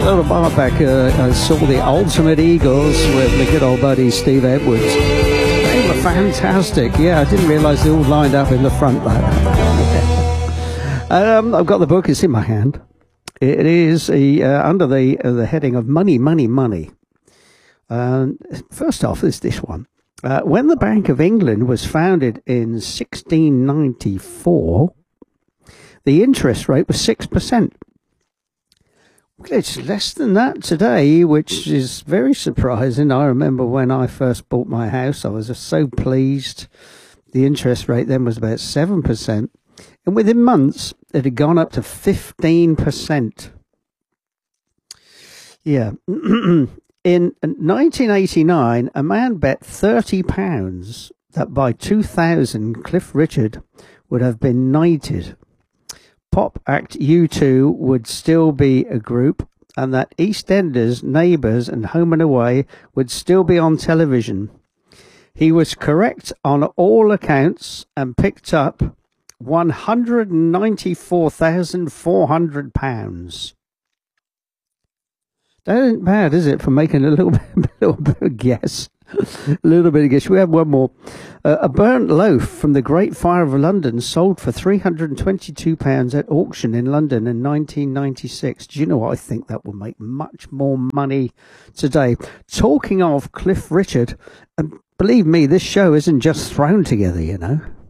little while back, I saw the Ultimate Eagles with my good old buddy Steve Edwards. They were fantastic. Yeah, I didn't realise they all lined up in the front like that. I've got the book. It's in my hand. It is under the heading of Money, Money, Money. First off, is this one. When the Bank of England was founded in 1694, the interest rate was 6%. It's less than that today, which is very surprising. I remember when I first bought my house, I was just so pleased. The interest rate then was about 7%. And within months, it had gone up to 15%. Yeah. In 1989, a man bet £30 that by 2000, Cliff Richard would have been knighted. Pop act U2 would still be a group, and that EastEnders, Neighbours and Home and Away would still be on television. He was correct on all accounts and picked up £194,400. That isn't bad, is it, for making a little bit of guess? A little bit of guess. We have one more. A burnt loaf from the Great Fire of London sold for £322 at auction in London in 1996. Do you know what? I think that will make much more money today. Talking of Cliff Richard, and believe me, this show isn't just thrown together, you know.